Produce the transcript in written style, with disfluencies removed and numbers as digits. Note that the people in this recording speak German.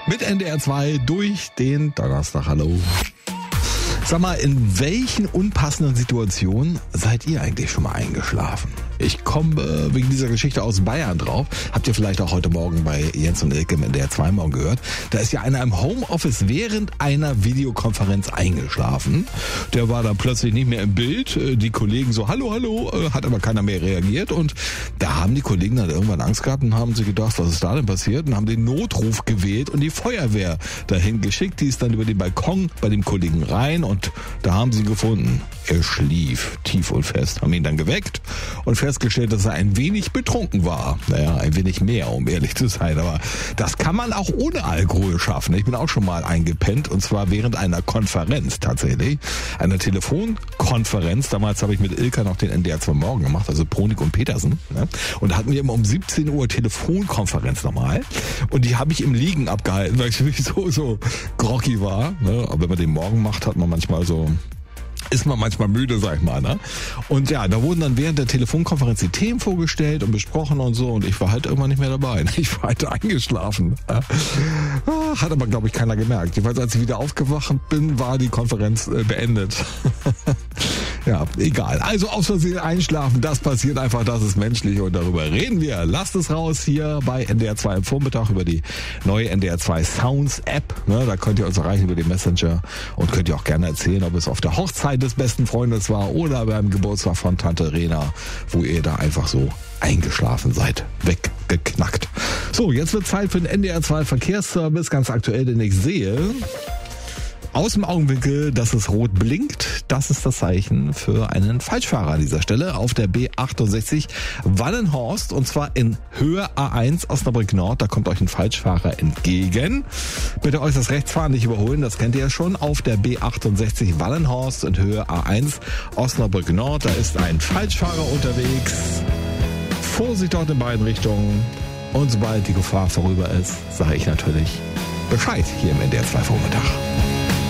Mit NDR 2 durch den Donnerstag. Hallo. Sag mal, in welchen unpassenden Situationen seid ihr eigentlich schon mal eingeschlafen? Ich komme wegen dieser Geschichte aus Bayern drauf. Habt ihr vielleicht auch heute Morgen bei Jens und Ilke im NDR 2 Morgen gehört. Da ist ja einer im Homeoffice während einer Videokonferenz eingeschlafen. Der war dann plötzlich nicht mehr im Bild. Die Kollegen so, hallo, hat aber keiner mehr reagiert. Und da haben die Kollegen dann irgendwann Angst gehabt und haben sich gedacht, was ist da denn passiert? Und haben den Notruf gewählt und die Feuerwehr dahin geschickt. Die ist dann über den Balkon bei dem Kollegen rein und da haben sie gefunden, er schlief tief und fest. Haben ihn dann geweckt und festgestellt, dass er ein wenig betrunken war. Naja, ein wenig mehr, um ehrlich zu sein. Aber das kann man auch ohne Alkohol schaffen. Ich bin auch schon mal eingepennt und zwar während einer Konferenz tatsächlich. Einer Telefonkonferenz. Damals habe ich mit Ilka noch den NDR 2 Morgen gemacht, also Pronik und Petersen. Ne? Und da hatten wir immer um 17 Uhr Telefonkonferenz nochmal. Und die habe ich im Liegen abgehalten, weil ich so groggy war. Ne? Aber wenn man den Morgen macht, hat man manchmal ist man manchmal müde, sag ich mal, ne? Und ja, da wurden dann während der Telefonkonferenz die Themen vorgestellt und besprochen und so und ich war halt irgendwann nicht mehr dabei. Ich war halt eingeschlafen. Hat aber, glaube ich, keiner gemerkt. Jedenfalls, als ich wieder aufgewacht bin, war die Konferenz beendet. Ja, egal. Also aus Versehen einschlafen, das passiert einfach, das ist menschlich und darüber reden wir. Lasst es raus hier bei NDR 2 am Vormittag über die neue NDR 2 Sounds App. Ne, da könnt ihr uns erreichen über den Messenger und könnt ihr auch gerne erzählen, ob es auf der Hochzeit des besten Freundes war oder beim Geburtstag von Tante Rena, wo ihr da einfach so eingeschlafen seid, weggeknackt. So, jetzt wird Zeit für den NDR 2 Verkehrsservice, ganz aktuell, den ich sehe. Aus dem Augenwinkel, dass es rot blinkt, das ist das Zeichen für einen Falschfahrer an dieser Stelle auf der B68 Wallenhorst und zwar in Höhe A1 Osnabrück Nord. Da kommt euch ein Falschfahrer entgegen. Bitte äußerst rechtsfahren, nicht überholen, das kennt ihr ja schon. Auf der B68 Wallenhorst in Höhe A1 Osnabrück Nord, da ist ein Falschfahrer unterwegs. Vorsicht dort in beiden Richtungen. Und sobald die Gefahr vorüber ist, sage ich natürlich Bescheid hier im NDR 2 Vormittag.